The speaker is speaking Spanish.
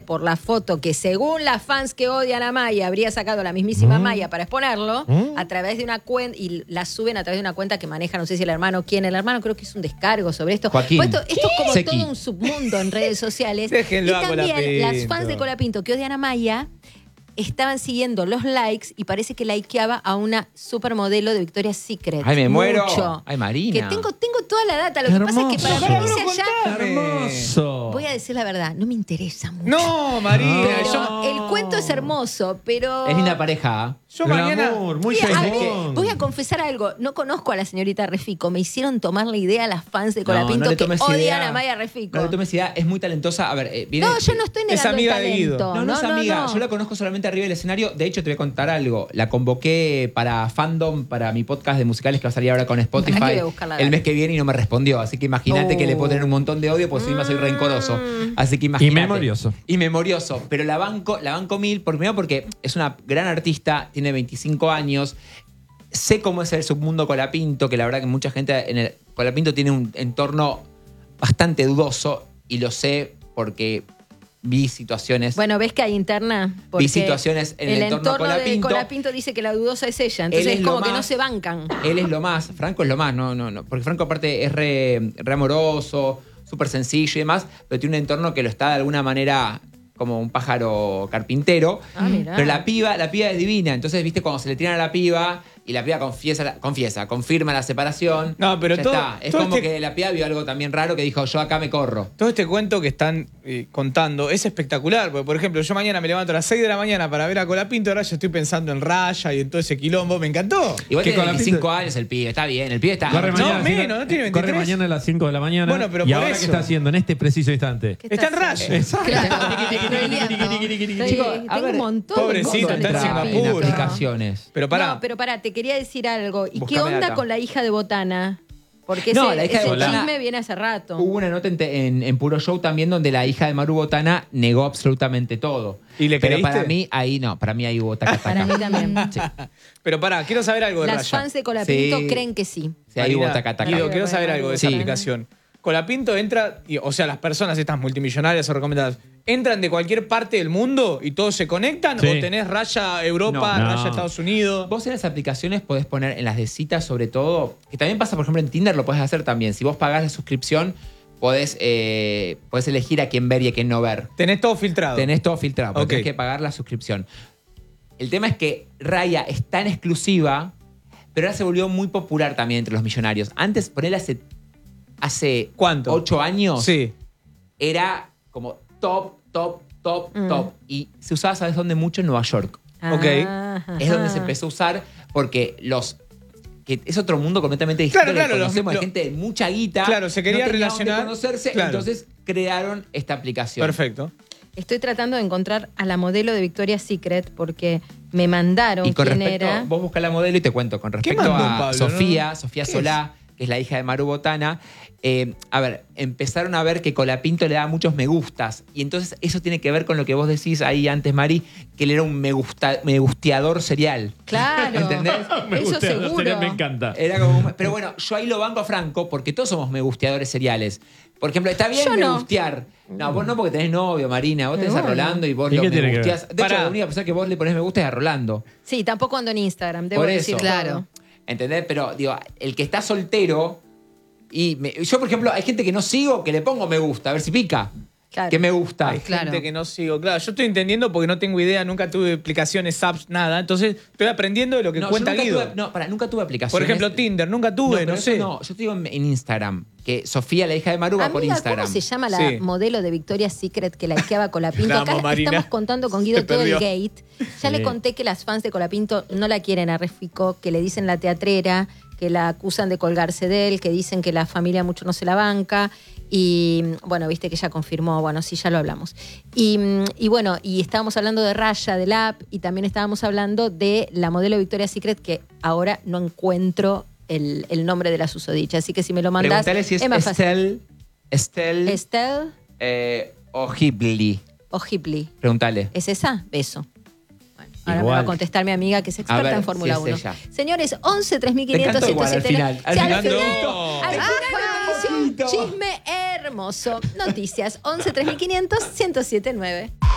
por la foto que según las fans que odian a Maya habría sacado la mismísima Maya para exponerlo a través de una cuenta, y la suben a través de una cuenta que maneja, no sé si el hermano, quién, el hermano creo que es un descargo sobre esto. Joaquín. Pues esto es como Sequi. todo un submundo en redes sociales. Déjenlo y a también Colapinto. las fans de Colapinto que odian a Maya estaban siguiendo los likes y parece que likeaba a una supermodelo de Victoria's Secret. Ay, me muero. Mucho. Ay, Marina. Que tengo toda la data. Lo que pasa es que para mí irse allá, Hermoso. voy a decir la verdad, no me interesa mucho. No, María. Pero el cuento es hermoso, pero... Es linda pareja. Yo mañana. Glamour, muy Mira, a James mí, Bond. voy a confesar algo. No conozco a la señorita Refico. Me hicieron tomar la idea a las fans de No, Colapinto no le que tomes odian idea. a Maya Refico. No le tomes idea, es muy talentosa. A ver, viene. No, yo no estoy negando amiga el de Guido. talento. No es amiga. no. Yo la conozco solamente arriba del escenario. De hecho, te voy a contar algo. La convoqué para Fandom, para mi podcast de musicales que va a salir ahora con Spotify Aquí voy a buscar la el data. mes que viene y no me respondió. Así que imagínate que le puedo tener un montón de odio, pues encima soy rencoroso. Así que imagínate. Y memorioso. Y memorioso. Pero la banco mil, primero porque es una gran artista, tiene 25 años. Sé cómo es el submundo Colapinto, que la verdad que mucha gente en el Colapinto tiene un entorno bastante dudoso y lo sé porque vi situaciones. Bueno, ¿ves que hay interna? Porque Vi situaciones en el entorno de Colapinto. Colapinto dice que la dudosa es ella. Él Entonces es es lo como que más. no se bancan. Él es lo más, Franco es lo más, no. Porque Franco aparte es re amoroso, súper sencillo y demás, pero tiene un entorno que lo está de alguna manera como un pájaro carpintero. Ah, mirá. Pero la piba es divina. Entonces, viste, cuando se le tiran a la piba y la piba confirma la separación. No, pero ya todo- está. Es todo como este- que la piba vio algo también raro que dijo, yo acá me corro. Todo este cuento que están contando es espectacular. Porque, por ejemplo, yo mañana me levanto a las 6 de la mañana para ver a Colapinto. Ahora yo estoy pensando en Raya y en todo ese quilombo. Me encantó. Igual ¿Qué tiene Colapinto? 25 años el pibe, está bien. El pibe está... Corre No, mañana, menos, no tiene 23. Corre mañana a las 5 de la mañana. Bueno, pero ¿Y por ahora eso. qué está haciendo en este preciso instante? ¿Qué Está en haciendo? Raya. Claro. Chicos, a Tengo ver, un montón pobrecito, de está en cosas Singapur. en Colapinto. aplicaciones. Pero pará. No, pero pará, te quería decir algo. ¿Y qué Buscame onda data. con la hija de Botana? Porque No, ese, la hija de ese Botana- chisme viene hace rato. Hubo una nota en Puro Show también donde la hija de Maru Botana negó absolutamente todo. ¿Y le Pero creíste? para mí ahí hubo taca, Para taca. mí también. Sí, Pero pará, quiero saber algo de Las Raya. fans de Colapinto Sí. creen que sí. sí, ahí hubo Marina, taca, taca. Guido, quiero saber algo de esa Sí. aplicación. Colapinto entra, o sea, las personas estas multimillonarias o recomendadas, ¿entran de cualquier parte del mundo y todos se conectan? Sí. ¿O tenés Raya Europa, No. Raya Estados Unidos? Vos en las aplicaciones podés poner en las de citas sobre todo, que también pasa por ejemplo en Tinder, lo podés hacer también. Si vos pagás la suscripción, podés elegir a quién ver y a quién no ver. Tenés todo filtrado. Tenés todo filtrado, porque Ok. tenés que pagar la suscripción. El tema es que Raya es tan exclusiva, pero ahora se volvió muy popular también entre los millonarios. Antes, por él hace ¿Cuánto? 8 años, Sí. era como top. Y se usaba, ¿sabes dónde? Mucho en Nueva York. Ok. Ajá. Es donde se empezó a usar porque que es otro mundo completamente distinto. Claro, al que claro, conocemos, los- de gente de mucha guita. Claro, se quería no tenía dónde relacionar. conocerse, Claro. entonces crearon esta aplicación. Perfecto. Estoy tratando de encontrar a la modelo de Victoria's Secret porque me mandaron Y con quién respecto, era. vos buscás la modelo y te cuento, con respecto mandó a Pablo, Sofía, no? Sofía ¿Qué Solá, que es la hija de Maru Botana, a ver, empezaron a ver que Colapinto le da muchos me gustas. Y entonces eso tiene que ver con lo que vos decís ahí antes, Mari, que él era un me gusteador serial. Claro. ¿Entendés? Me Eso gusta, la seguro. serie me encanta. Era como pero bueno, yo ahí lo banco a Franco porque todos somos me gusteadores seriales. Por ejemplo, está bien Yo me no. gustear. No, vos no porque tenés novio, Marina. Vos tenés a Bueno. Rolando y vos ¿Y lo qué me tiene que ver? gusteás. De hecho, Pará. la única persona que vos le ponés me gusta es a Rolando. Sí, tampoco ando en Instagram, debo Por decir eso. claro. ¿Entendés? Pero, digo, el que está soltero. Yo, por ejemplo, hay gente que no sigo que le pongo me gusta, a ver si pica. Claro. Que me gusta. Hay Claro. gente que no sigo. Claro, yo estoy entendiendo porque no tengo idea, nunca tuve aplicaciones, apps, nada. Entonces estoy aprendiendo de lo que No, cuenta yo nunca Guido. nunca tuve aplicaciones. Por ejemplo, Tinder, nunca tuve, pero no eso sé. No, yo te digo en Instagram, que Sofía, la hija de Maru, va por Amiga, Instagram. ¿cómo se llama la Sí. modelo de Victoria's Secret que likeaba Colapinto? La Acá amo, Marina. estamos contando con Guido Se todo el perdió. gate. Ya le conté que las fans de Colapinto no la quieren a Refico, que le dicen la teatrera, que la acusan de colgarse de él, que dicen que la familia mucho no se la banca. Y bueno, viste que ella confirmó, bueno, sí, ya lo hablamos. Y bueno, y estábamos hablando de Raya, del app, y también estábamos hablando de la modelo de Victoria's Secret, que ahora no encuentro el nombre de la susodicha. Así que si me lo mandás, Preguntale si es más fácil. Estelle Estelle o Ghibli. o Ghibli. Preguntale. ¿Es esa? Beso. Bueno, ahora me Igual. va a contestar mi amiga que es experta ver en Fórmula si es 1. ella. Señores, 11 Me 3500 encantó igual al 107. final. Al Sí, final no. al final me pareció un chisme hermoso. Noticias 11 3500 1079.